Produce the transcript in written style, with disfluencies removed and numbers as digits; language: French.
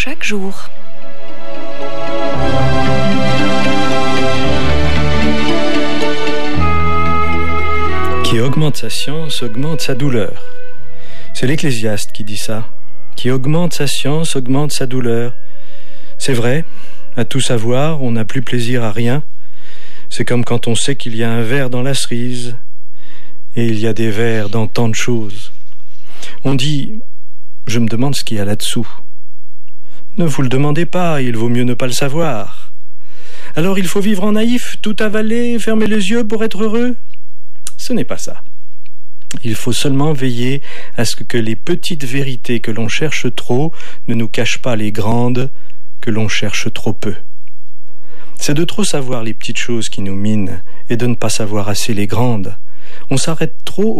chaque jour. Qui augmente sa science augmente sa douleur. C'est l'Ecclésiaste qui dit ça. Qui augmente sa science augmente sa douleur. C'est vrai, à tout savoir, on n'a plus plaisir à rien. C'est comme quand on sait qu'il y a un ver dans la cerise, et il y a des vers dans tant de choses. On dit « Je me demande ce qu'il y a là-dessous ». Ne vous le demandez pas, il vaut mieux ne pas le savoir. Alors il faut vivre en naïf, tout avaler, fermer les yeux pour être heureux ? Ce n'est pas ça. Il faut seulement veiller à ce que les petites vérités que l'on cherche trop ne nous cachent pas les grandes que l'on cherche trop peu. C'est de trop savoir les petites choses qui nous minent et de ne pas savoir assez les grandes. On s'arrête trop